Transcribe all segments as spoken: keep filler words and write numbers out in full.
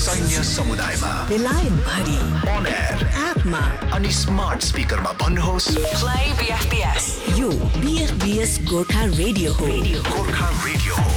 सैन्य समुदायमा बेलायत भरि अन एयर एपमा अनि स्मार्ट स्पिकरमा भन्नुहोस् प्ले बीएफबीएस। यो बीएफबीएस गोर्खा रेडियो हो। गोर्खा रेडियो हो।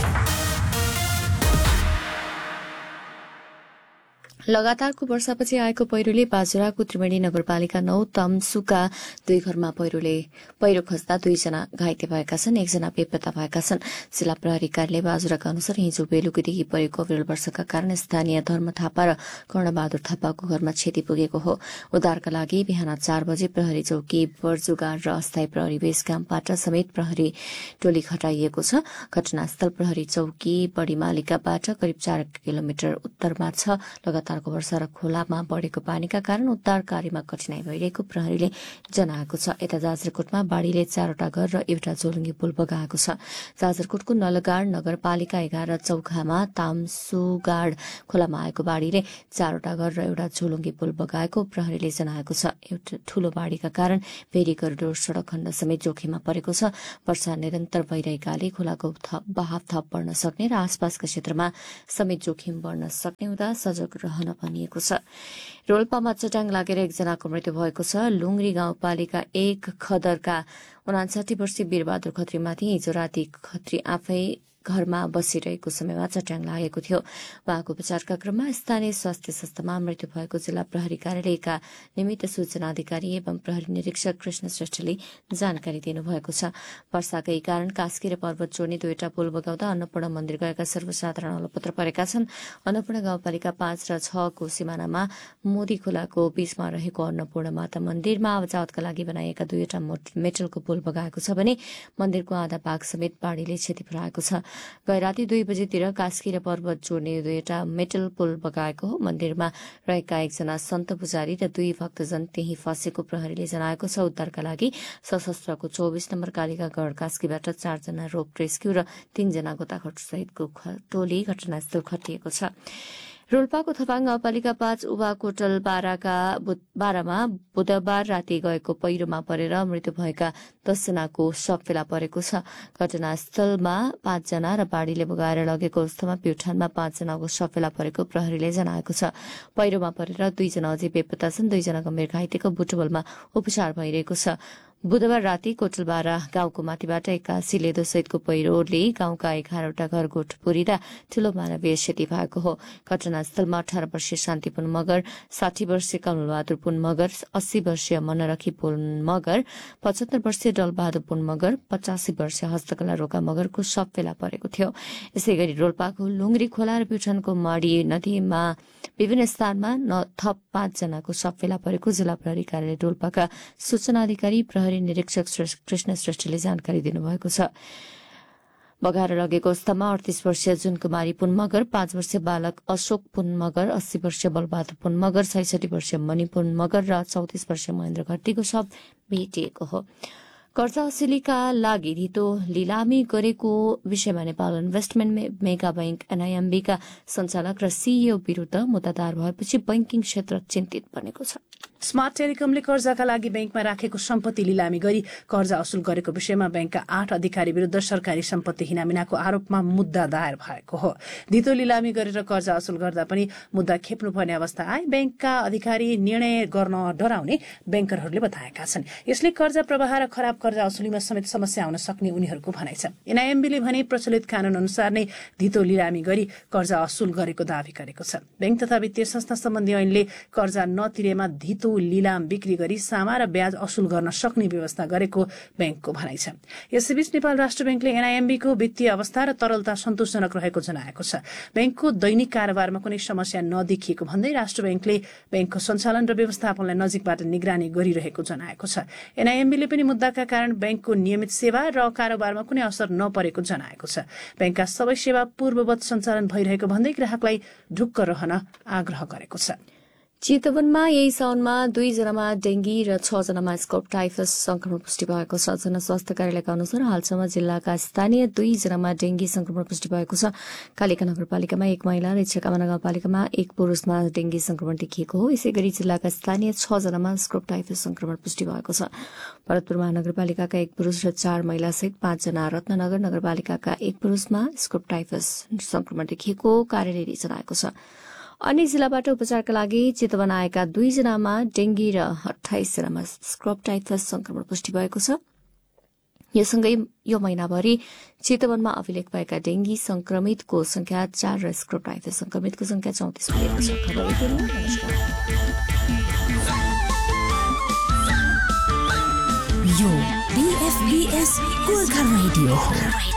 लगातारको वर्षापछि आएको पहिरोले बाजुराको त्रिवेणी नगरपालिका नौ तमसुका दुई घरमा पहिरोले पहिरो खस्दा दुईजना घाइते भएका छन्, एकजना बेपत्ता भएका छन्। जिल्ला प्रहरी कार्यालय बाजुराका अनुसार हिजो बेलुकीदेखि परेको अविरल वर्षाका कारण स्थानीय धर्म थापा र कर्णबहादुर थापाको घरमा क्षति पुगेको हो। उद्धारका लागि बिहान चार बजे प्रहरी चौकी बर्जुगार र अस्थायी प्रहरी बेस क्याम्पबाट समेत प्रहरी टोली खटाइएको छ। घटनास्थल प्रहरी चौकी बडीमालिकाबाट करिब चार किलोमिटर उत्तरमा छ। लगातार वर्षा र खोलामा बढ़ेको पानीका कारण उद्धार कार्यमा कठिनाई भइरहेको प्रहरीले जनाएको छ। यता जाजरकोटमा बाढ़ीले चारवटा घर र एउटा झोलुङ्गे पुल बगाएको छ। जाजरकोटको नलगाड नगरपालिका एघार चौखामा तामसुगाड खोलामा आएको बाढ़ीले चारवटा घर र एउटा झोलुङ्गे पुल बगाएको प्रहरीले जनाएको छ। एउटा ठूलो बाढ़ीका कारण भेरी करिडोर सड़क खण्ड समेत जोखिममा परेको छ। वर्षा निरन्तर भइरहेकाले खोलाको बहाव थप बढ्न सक्ने र आसपासका क्षेत्रमा समेत जोखिम बढ्न सक्ने हुँदा सजग रहन भनिएको छ। रोल्पामा चट्याङ लागेर एकजनाको मृत्यु भएको छ। लुङ्ग्री गाउँपालिका एक खदरका उनासाठी वर्षीय वीरबहादुर खत्रीमाथि हिजो राति खत्री आफै घरमा बसिरहेको समयमा चट्याङ लागेको थियो। उहाँको उपचारका क्रममा स्थानीय स्वास्थ्य संस्थामा मृत्यु भएको जिल्ला प्रहरी कार्यालयका निमित्त सूचना अधिकारी एवं प्रहरी निरीक्षक कृष्ण श्रेष्ठले जानकारी दिनुभएको छ। वर्षाकै कारण कास्की र पर्वत जोड्ने दुईवटा पुल बगाउँदा अन्नपूर्ण मन्दिर गएका सर्वसाधारण अलपत्र परेका छन्। अन्नपूर्ण गाउँपालिका पाँच र छ को सिमानामा मोदी खोलाको बीचमा रहेको अन्नपूर्ण माता मन्दिरमा आवजावतका लागि बनाइएका दुईवटा मेटलको पुल बगाएको छ भने मन्दिरको आधा भाग समेत बाढ़ीले क्षति पुर्याएको छ। गए राति दुई बजेतिर कास्की र पर्वत जोड्ने दुईवटा मेटल पुल बगाएको हो। मन्दिरमा रहेका एकजना सन्त पुजारी र दुई भक्तजन त्यही फँसेको प्रहरीले जनाएको छ। उद्धारका लागि सशस्त्रको चौबिस नम्बर कालिकागढ़ कास्कीबाट चारजना रोप रेस्क्यू र तीनजना गोताखोर सहितको टोली घटनास्थल खटिएको छ। रोल्पाको थपाङ गाउँपालिका पाँच उभा कोटल बाराका बाह्रमा बुधबार राति गएको पहिरोमा परेर मृत्यु भएका दसजनाको शव फेला परेको छ। घटनास्थलमा पाँचजना र बाढ़ीले बगाएर लगेको अवस्थामा प्युठानमा पाँचजनाको शव फेला परेको प्रहरीले जनाएको छ। पहिरोमा परेर दुईजना अझै बेपत्ता छन्। दुईजना गम्भीर घाइतेको बुटवलमा उपचार भइरहेको छ। बुधबार राति कोटलबारा गाउँको माथिबाट एक्कासी लेदो सहितको पहिरोले गाउँका एघारवटा घर गोठ पुरिँदा ठूलो मानवीय क्षति भएको हो। घटनास्थलमा अठार वर्षीय शान्तिपुन मगर, साठी वर्षीय कमलबहादुर पुन मगर, अस्सी वर्षीय मनरखी पुन मगर, पचहत्तर वर्षीय डलबहादुर पुन मगर, पचासी वर्षीय हस्तकला रोका मगरको शव फेला परेको थियो। यसै गरी रोल्पाको लुङ्ग्री खोला र प्युठानको माडी नदीमा विभिन्न स्थानमा थप पाँचजनाको शव फेला परेको जिल्ला प्रहरी कार्यालय रोल्पाका सूचना अधिकारी प्रहरी निरीक्षक कृष्ण श्रेष्ठले जानकारी दिनुभएको छ। बगाएर लगेको अवस्थामा अडतीस वर्षीय जुन कुमारी पुन मगर, पाँच वर्षीय बालक अशोक पुन मगर, अस्सी वर्षीय बलबहादुर पुन मगर, छैसठी वर्षीय मणि पुन मगर र चौतिस वर्षीय महेन्द्र घट्टीको शव भेटिएको हो। कर्जा असुलीका लागि धितो लिलामी गरेको विषयमा नेपाल इन्भेस्टमेन्ट मेगा बैंक एनआईएमबीका सञ्चालक र सीईओ विरूद्ध मुद्दा दायर भएपछि बैंकिङ क्षेत्र चिन्तित बनेको छ। स्मार्ट टेलिकमले कर्जाका लागि बैंकमा राखेको सम्पत्ति लिलामी गरी कर्जा असुल गरेको विषयमा बैंकका आठ अधिकारी विरूद्ध सरकारी सम्पत्ति हिनामिनाको आरोपमा मुद्दा दायर भएको हो। धितो लिलामी गरेर कर्जा असुल गर्दा पनि मुद्दा खेप्नुपर्ने अवस्था आए बैंकका अधिकारी निर्णय गर्न डराउने बैंकरहरूले बताएका छन्। यसले कर्जा प्रवाह र खराब कर्जा असुलीमा समेत समस्या आउन सक्ने उनीहरूको भनाइ छ। एनआईएमबीले भने प्रचलित कानून अनुसार नै धितो लिलामी गरी कर्जा असुल गरेको दावी गरेको छ। बैंक तथा वित्तीय संस्था सम्बन्धी ऐनले कर्जा नतिरेमा धितो लिलाम बिक्री गरी सामा र ब्याज असुल गर्न सक्ने व्यवस्था गरेको बैंकको भनाइ छ। यसैबीच नेपाल राष्ट्र बैंकले एनआईएमबीको वित्तीय अवस्था र तरलता सन्तोषजनक रहेको जनाएको छ। बैंकको दैनिक कारोबारमा कुनै समस्या नदेखिएको भन्दै राष्ट्र बैंकले बैंकको सञ्चालन र व्यवस्थापनलाई नजिकबाट निगरानी गरिरहेको जनाएको छ। एनआईएमबीले पनि मुद्दाका कारण बैंकको नियमित सेवा र कारोबारमा कुनै असर नपरेको जनाएको छ। बैंकका सबै सेवा पूर्ववत सञ्चालन भइरहेको भन्दै ग्राहकलाई ढुक्क रहन आग्रह गरेको छ। चितवनमा यही साउनमा दुईजनामा डेंगी र छजनामा स्कोप टाइफस संक्रमण पुष्टि भएको छ। जनस्वास्थ्य कार्यालयका अनुसार हालसम्म जिल्लाका स्थानीय दुईजनामा डेंगी संक्रमण पुष्टि भएको छ। कालिका नगरपालिकामा एक महिला र इच्छाकामा नगरपालिकामा एक पुरूषमा डेंगी संक्रमण देखिएको हो। यसै गरी जिल्लाका स्थानीय छजनामा स्कोप टाइफस संक्रमण पुष्टि भएको छ। भरतपुर महानगरपालिकाका एक पुरूष र चार महिला सहित पाँचजना, रत्नगर नगरपालिकाका एक पुरूषमा स्कोप टाइफस संक्रमण देखिएको कार्यालयले जनाएको छ। अन्य जिल्लाबाट उपचारका लागि चितवन आएका दुईजनामा डेंगी र अठाइस जनामा स्क्रब टाइफस संक्रमण पुष्टि भएको छ। यो सँगै यो महिनाभरि चितवनमा अभिलेख भएका डेंगी संक्रमितको संख्या चार र स्क्रब टाइफस संक्रमितको संख्या चौतिस पुगेको छ। खबर यति नै। नमस्कार। यो बीएफबीएस गोर्खा रेडियो हो।